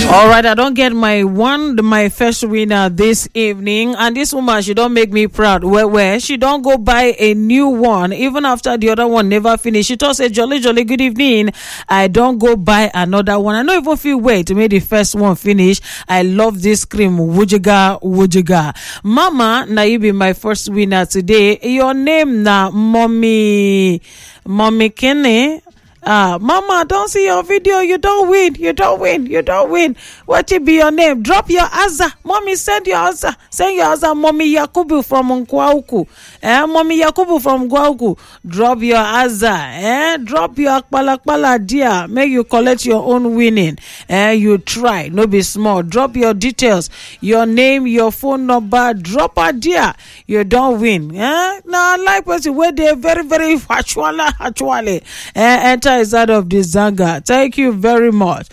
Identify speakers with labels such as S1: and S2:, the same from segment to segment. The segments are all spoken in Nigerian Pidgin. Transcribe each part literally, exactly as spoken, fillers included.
S1: All right, I don't get my one, my first winner this evening, and this woman, she don't make me proud. Where, where she don't go buy a new one, even after the other one never finished. She told say, jolly, jolly, good evening. I don't go buy another one. I don't even feel wait to make the first one finish. I love this cream, wujiga, wujiga. Mama, now you be my first winner today. Your name na mommy, mommy Kenny. Ah, Mama, don't see your video. You don't win. You don't win. You don't win. What will be your name? Drop your answer. Mommy, send your answer. Send your answer. Mommy Yakubu from Nkwauku. Eh, Mommy Yakubu from Nkwauku. Drop your answer. Eh, drop your akpalakpala dear. Make you collect your own winning. Eh, you try. No be small. Drop your details. Your name, your phone number. Drop a dear. You don't win. Eh, now like person where they very, very actually, actually. Eh, enter inside of this Zanga. Thank you very much.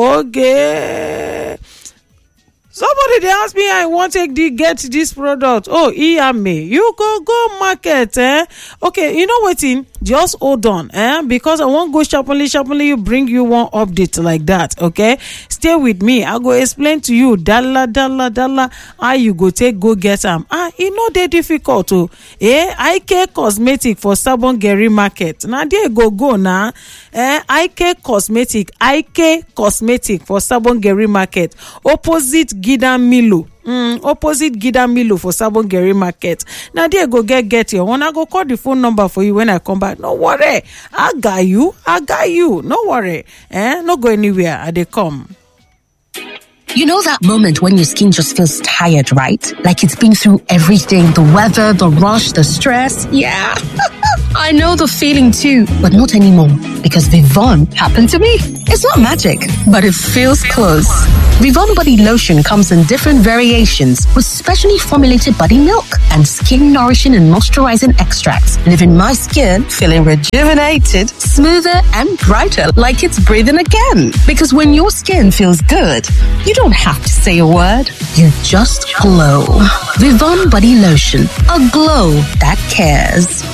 S1: Okay. Somebody they ask me I want to take get this product. Oh, me. You go go market, eh? Okay, you know what in? Just hold on, eh? Because I won't go sharply, sharply you bring you one update like that, okay? Stay with me. I go explain to you dollar, dollar, dollar how you go take go get them. Ah, you know they difficult to eh? I K Cosmetic for Sabongeri Market. Now there go go now. Eh? I K Cosmetic, I K Cosmetic for Sabongeri Market. Opposite Gida Milo. Mm, opposite Gida Milo for Sabongeri Market. Now there go get get your one. I go call the phone number for you when I come back. No worry. I got you. I got you. No worry. Eh? No go anywhere. I they come.
S2: You know that moment when your skin just feels tired, right? Like it's been through everything. The weather, the rush, the stress. Yeah. I know the feeling too, but not anymore because Vivon happened to me. It's not magic, but it feels close. Vivon body lotion comes in different variations with specially formulated body milk and skin nourishing and moisturizing extracts, leaving my skin feeling rejuvenated, smoother and brighter like it's breathing again. Because when your skin feels good, you don't have to say a word. You just glow. Vivon body lotion, a glow that cares.